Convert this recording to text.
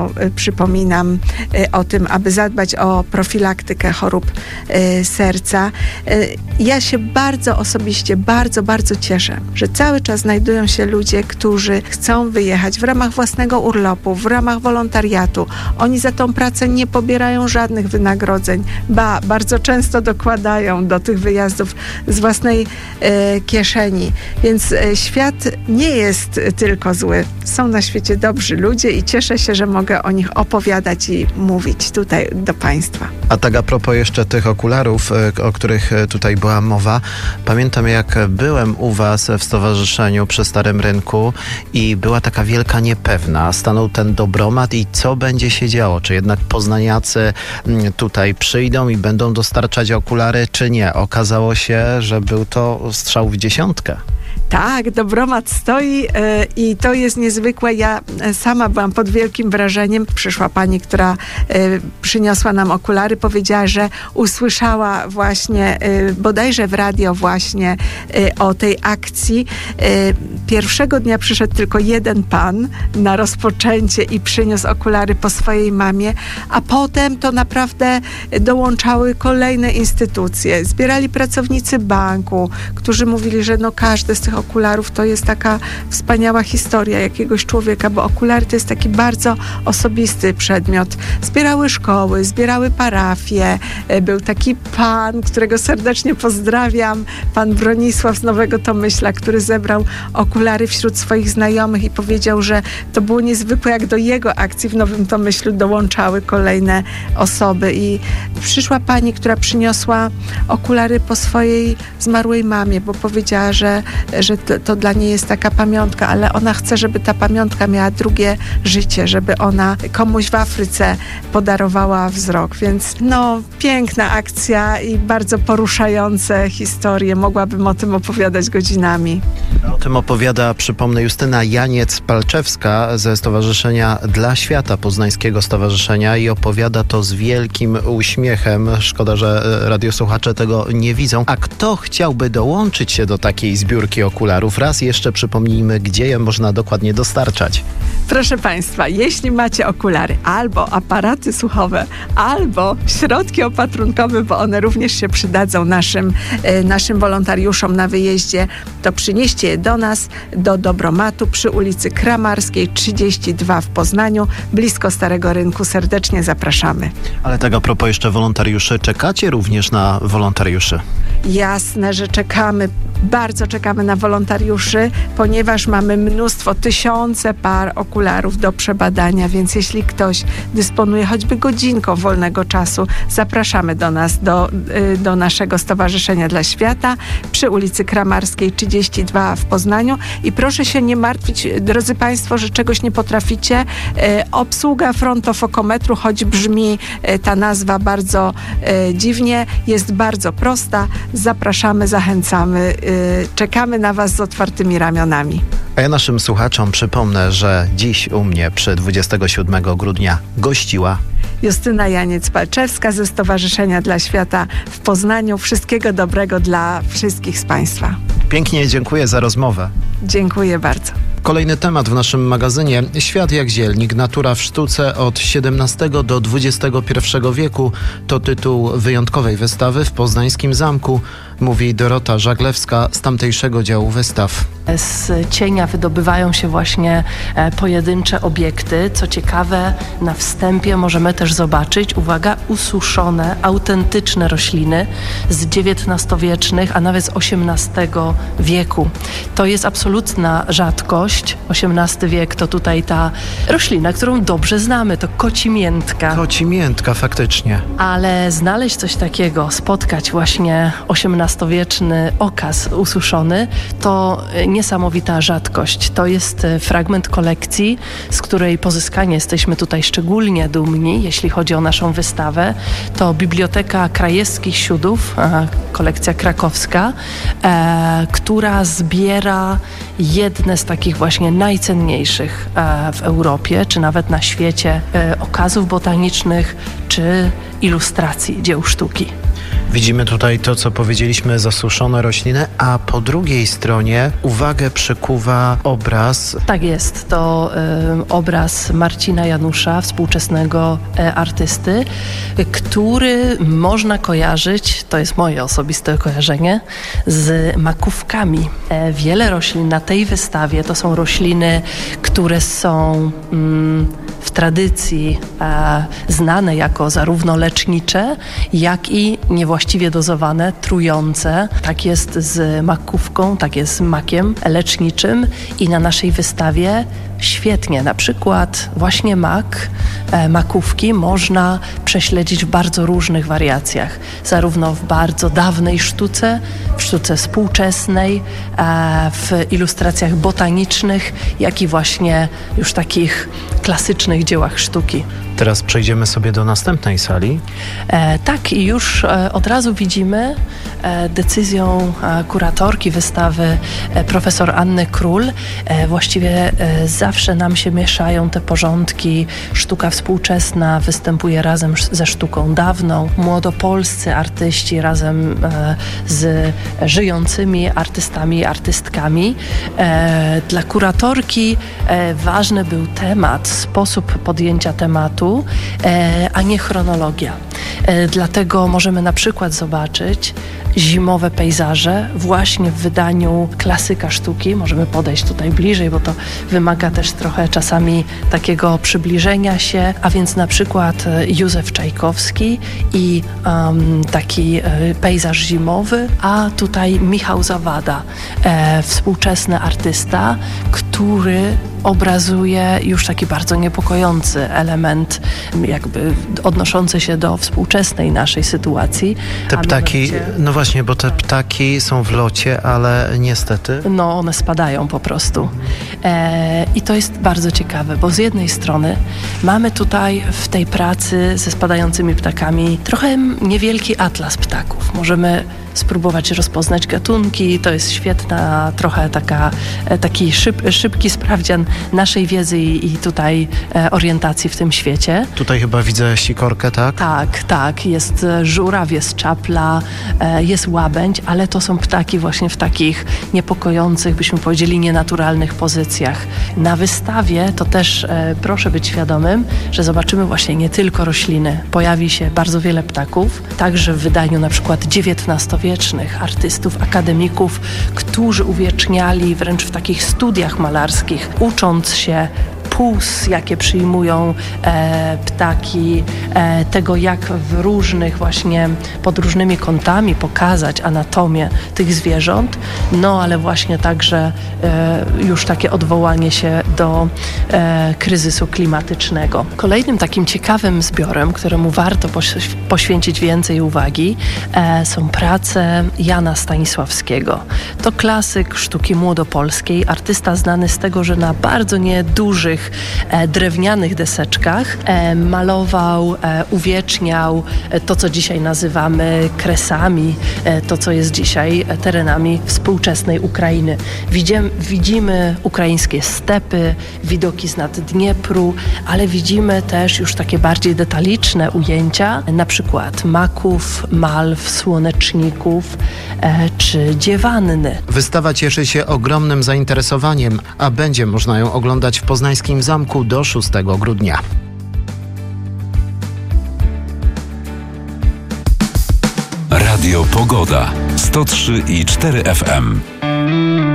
Przypominam o tym, aby zadbać o profilaktykę chorób serca. Ja się osobiście bardzo cieszę, że cały czas znajdują się ludzie, którzy chcą wyjechać w ramach własnego urlopu, w ramach wolontariatu. Oni za tą pracę nie pobierają żadnych wynagrodzeń, bardzo często dokładają do tych wyjazdów z własnej kieszeni. Więc świat nie jest tylko zły. Są na świecie dobrzy ludzie i cieszę się, że mogę o nich opowiadać i mówić tutaj do Państwa. A tak a propos jeszcze tych okularów, o których tutaj była mowa. Pamiętam, jak byłem u Was w stowarzyszeniu przy Starym Rynku i była taka wielka niepewna. Stanął ten dobromat i co będzie się działo? Czy jednak poznaniacy tutaj przyjdą i będą dostarczać okulary, czy nie? Okazało się, że był to strzał w dziesiątkę. Tak, dobromat stoi i to jest niezwykłe. Ja sama byłam pod wielkim wrażeniem. Przyszła pani, która przyniosła nam okulary, powiedziała, że usłyszała właśnie, bodajże w radio właśnie o tej akcji. Pierwszego dnia przyszedł tylko jeden pan na rozpoczęcie i przyniósł okulary po swojej mamie, a potem to naprawdę dołączały kolejne instytucje. Zbierali pracownicy banku, którzy mówili, że każdy z tych okularów to jest taka wspaniała historia jakiegoś człowieka, bo okulary to jest taki bardzo osobisty przedmiot. Zbierały szkoły, zbierały parafie. Był taki pan, którego serdecznie pozdrawiam, pan Bronisław z Nowego Tomyśla, który zebrał okulary wśród swoich znajomych i powiedział, że to było niezwykłe, jak do jego akcji w Nowym Tomyślu dołączały kolejne osoby. I przyszła pani, która przyniosła okulary po swojej zmarłej mamie, bo powiedziała, że to dla niej jest taka pamiątka, ale ona chce, żeby ta pamiątka miała drugie życie, żeby ona komuś w Afryce podarowała wzrok. Więc piękna akcja i bardzo poruszające historie. Mogłabym o tym opowiadać godzinami. O tym opowiada, przypomnę, Justyna Janiec-Palczewska ze Stowarzyszenia Dla Świata, Poznańskiego Stowarzyszenia, i opowiada to z wielkim uśmiechem. Szkoda, że radiosłuchacze tego nie widzą. A kto chciałby dołączyć się do takiej zbiórki okularów? Raz jeszcze przypomnijmy, gdzie je można dokładnie dostarczać. Proszę Państwa, jeśli macie okulary albo aparaty słuchowe, albo środki opatrunkowe, bo one również się przydadzą naszym wolontariuszom na wyjeździe, to przynieście je do nas, do Dobromatu przy ulicy Kramarskiej 32 w Poznaniu, blisko Starego Rynku. Serdecznie zapraszamy. Ale tak a propos jeszcze wolontariuszy, czekacie również na wolontariuszy? Jasne, że czekamy. Bardzo czekamy na wolontariuszy, ponieważ mamy mnóstwo, tysiące par okularów do przebadania, więc jeśli ktoś dysponuje choćby godzinką wolnego czasu, zapraszamy do nas, do naszego Stowarzyszenia Dla Świata przy ulicy Kramarskiej 32 w Poznaniu. I proszę się nie martwić, drodzy Państwo, że czegoś nie potraficie. Obsługa frontofokometru, choć brzmi ta nazwa bardzo dziwnie, jest bardzo prosta. Zapraszamy, zachęcamy. Czekamy na Was z otwartymi ramionami. A ja naszym słuchaczom przypomnę, że dziś u mnie przy 27 grudnia gościła Justyna Janiec-Palczewska ze Stowarzyszenia Dla Świata w Poznaniu. Wszystkiego dobrego dla wszystkich z Państwa. Pięknie dziękuję za rozmowę. Dziękuję bardzo. Kolejny temat w naszym magazynie. Świat jak zielnik. Natura w sztuce od XVII do XXI wieku to tytuł wyjątkowej wystawy w poznańskim zamku, mówi Dorota Żaglewska z tamtejszego działu wystaw. Z cienia wydobywają się właśnie pojedyncze obiekty. Co ciekawe, na wstępie możemy też zobaczyć, uwaga, ususzone, autentyczne rośliny z XIX-wiecznych, a nawet z XVIII wieku. To jest absolutna rzadkość. XVIII wiek to tutaj ta roślina, którą dobrze znamy, to kocimiętka. Kocimiętka, faktycznie. Ale znaleźć coś takiego, spotkać właśnie XVIII-wieczny okaz ususzony, to niesamowita rzadkość. To jest fragment kolekcji, z której pozyskania jesteśmy tutaj szczególnie dumni, jeśli chodzi o naszą wystawę. To Biblioteka Krajewskich Siudów, kolekcja krakowska, która zbiera jedne z takich właśnie najcenniejszych w Europie, czy nawet na świecie okazów botanicznych, czy ilustracji dzieł sztuki. Widzimy tutaj to, co powiedzieliśmy, zasuszone rośliny, a po drugiej stronie uwagę przykuwa obraz. Tak jest, to obraz Marcina Janusza, współczesnego artysty, który można kojarzyć, to jest moje osobiste kojarzenie, z makówkami. Wiele roślin na tej wystawie to są rośliny, które są w tradycji znane jako zarówno lecznicze, jak i niewłaściwie dozowane, trujące. Tak jest z makówką, tak jest z makiem leczniczym i na naszej wystawie świetnie, na przykład właśnie makówki można prześledzić w bardzo różnych wariacjach, zarówno w bardzo dawnej sztuce, w sztuce współczesnej, w ilustracjach botanicznych, jak i właśnie już takich klasycznych dziełach sztuki. Teraz przejdziemy sobie do następnej sali. Tak, i już od razu widzimy decyzją kuratorki wystawy profesor Anny Król. Właściwie zawsze nam się mieszają te porządki. Sztuka współczesna występuje razem ze sztuką dawną. Młodopolscy artyści razem z żyjącymi artystami i artystkami. Dla kuratorki ważny był temat, sposób podjęcia tematu, a nie chronologia. Dlatego możemy na przykład zobaczyć zimowe pejzaże właśnie w wydaniu klasyka sztuki. Możemy podejść tutaj bliżej, bo to wymaga też trochę czasami takiego przybliżenia się, a więc na przykład Józef Czajkowski i taki pejzaż zimowy, a tutaj Michał Zawada, współczesny artysta, który obrazuje już taki bardzo niepokojący element, jakby odnoszący się do współczesnej naszej sytuacji. Te ptaki, no właśnie, bo te ptaki są w locie, ale niestety... No, one spadają po prostu. I to jest bardzo ciekawe, bo z jednej strony mamy tutaj w tej pracy ze spadającymi ptakami trochę niewielki atlas ptaków. Możemy spróbować rozpoznać gatunki. To jest świetna, trochę taki szybki sprawdzian naszej wiedzy i tutaj orientacji w tym świecie. Tutaj chyba widzę sikorkę, tak? Tak. Jest żuraw, jest czapla, jest łabędź, ale to są ptaki właśnie w takich niepokojących, byśmy powiedzieli, nienaturalnych pozycjach. Na wystawie to też proszę być świadomym, że zobaczymy właśnie nie tylko rośliny. Pojawi się bardzo wiele ptaków, także w wydaniu na przykład XIX-wiecznych artystów, akademików, którzy uwieczniali wręcz w takich studiach malarskich, ucząc się puls, jakie przyjmują ptaki, tego jak w różnych właśnie, pod różnymi kątami pokazać anatomię tych zwierząt, no ale właśnie także już takie odwołanie się do kryzysu klimatycznego. Kolejnym takim ciekawym zbiorem, któremu warto poświęcić więcej uwagi, są prace Jana Stanisławskiego. To klasyk sztuki młodopolskiej, artysta znany z tego, że na bardzo niedużych drewnianych deseczkach malował, uwieczniał to, co dzisiaj nazywamy kresami, to, co jest dzisiaj terenami współczesnej Ukrainy. Widzimy ukraińskie stepy, widoki z nad Dniepru, ale widzimy też już takie bardziej detaliczne ujęcia, na przykład maków, malw, słoneczników czy dziewanny. Wystawa cieszy się ogromnym zainteresowaniem, a będzie można ją oglądać w Poznańskim Zamku do 6 grudnia. Radio Pogoda 103,4 FM.